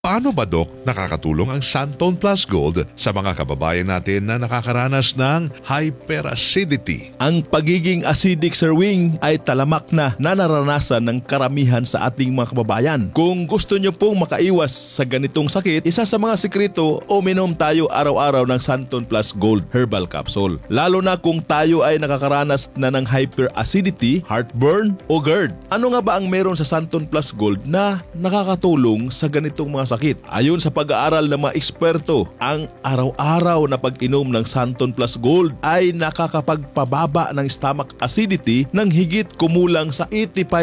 Paano ba, Dok, nakakatulong ang Santon Plus Gold sa mga kababayan natin na nakakaranas ng hyperacidity? Ang pagiging acidic, Sir Wing, ay talamak na nararanasan ng karamihan sa ating mga kababayan. Kung gusto nyo pong makaiwas sa ganitong sakit, isa sa mga sikreto, uminom tayo araw-araw ng Santon Plus Gold Herbal Capsule. Lalo na kung tayo ay nakakaranas na ng hyperacidity, heartburn o GERD. Ano nga ba ang meron sa Santon Plus Gold na nakakatulong sa ganitong mga sakit? Ayon sa pag-aaral ng mga eksperto, ang araw-araw na pag-inom ng Santon Plus Gold ay nakakapagpababa ng stomach acidity ng higit kumulang sa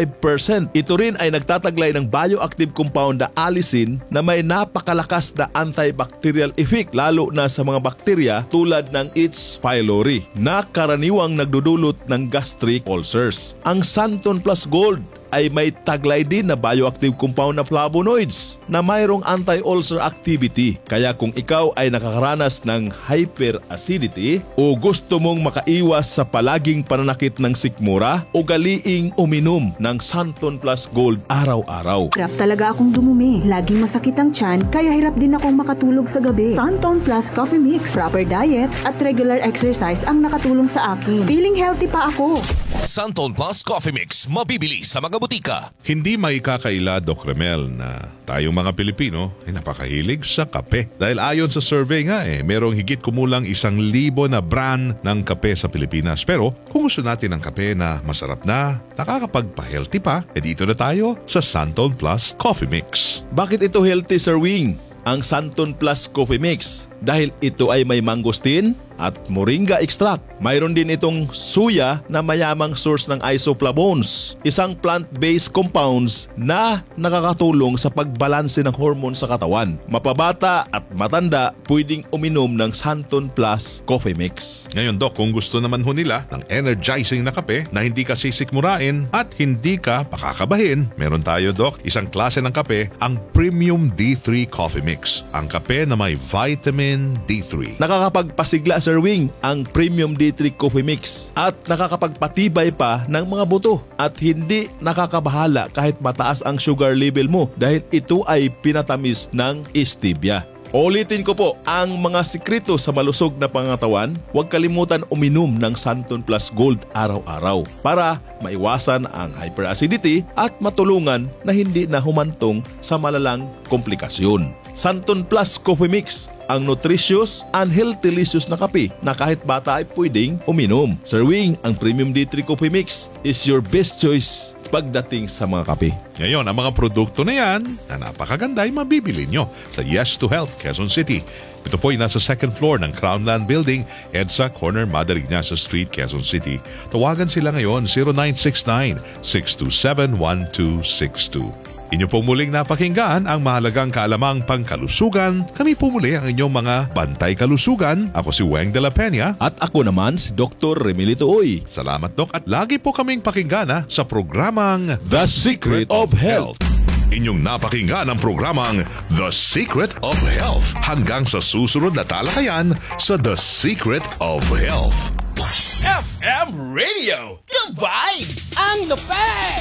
85%. Ito rin ay nagtataglay ng bioactive compound na allicin na may napakalakas na antibacterial effect lalo na sa mga bakterya tulad ng H. pylori na karaniwang nagdudulot ng gastric ulcers. Ang Santon Plus Gold ay may taglay din na bioactive compound na flavonoids na mayroong anti-ulcer activity. Kaya kung ikaw ay nakakaranas ng hyperacidity o gusto mong makaiwas sa palaging pananakit ng sikmura, ugaliing uminom ng Santon Plus Gold araw-araw. Hirap talaga akong dumumi. Laging masakit ang tiyan, kaya hirap din akong makatulog sa gabi. Santon Plus Coffee Mix, proper diet at regular exercise ang nakatulong sa akin. Feeling healthy pa ako. Santon Plus Coffee Mix, mabibili sa mga butika. Hindi may kakaila, Doc Remel, na tayong mga Pilipino ay napakahilig sa kape. Dahil ayon sa survey nga merong higit kumulang 1,000 na brand ng kape sa Pilipinas. Pero kung gusto natin ng kape na masarap na, nakakapagpa-healthy pa, dito na tayo sa Santon Plus Coffee Mix. Bakit ito healthy, Sir Wing? Ang Santon Plus Coffee Mix dahil ito ay may mangosteen at moringa extract. Mayroon din itong suya na mayamang source ng isoflavones, isang plant-based compounds na nakakatulong sa pagbalanse ng hormone sa katawan. Mapabata at matanda pwedeng uminom ng Santon Plus Coffee Mix. Ngayon, Doc, kung gusto naman ho nila ng energizing na kape na hindi ka sisikmurain at hindi ka pakakabahin, meron tayo, Doc, isang klase ng kape, ang Premium D3 Coffee Mix. Ang kape na may vitamin D3. Nakakapagpasigla, Sir Wing, ang Premium D3 Coffee Mix at nakakapagpatibay pa ng mga buto at hindi nakakabahala kahit mataas ang sugar level mo dahil ito ay pinatamis ng stevia. Ulitin ko po, ang mga sikreto sa malusog na pangatawan, huwag kalimutan uminom ng Santon Plus Gold araw-araw para maiwasan ang hyperacidity at matulungan na hindi na humantong sa malalang komplikasyon. Santon Plus Coffee Mix, ang nutritious and healthy-licious na kape na kahit bata ay pwedeng uminom. Sir Wing, ang Premium D3 Coffee Mix is your best choice pagdating sa mga kape. Ngayon, ang mga produkto na yan na napakaganda ay mabibili nyo sa Yes to Health, Quezon City. Ito po ay nasa second floor ng Crownland Building, EDSA Corner, Mother Ignacia Street, Quezon City. Tawagan sila ngayon 0969-627-1262. Inyo pong muling napakinggan ang mahalagang kaalamang pangkalusugan. Kami po muli ang inyong mga bantay kalusugan. Ako si Weng de la Peña. At ako naman si Dr. Remilito Oy. Salamat, Doc, at lagi po kaming pakinggan sa programang The Secret of Health. Inyong napakinggan ang programang The Secret of Health. Hanggang sa susunod na talakayan sa The Secret of Health. FM Radio, the vibes, Ang lupet!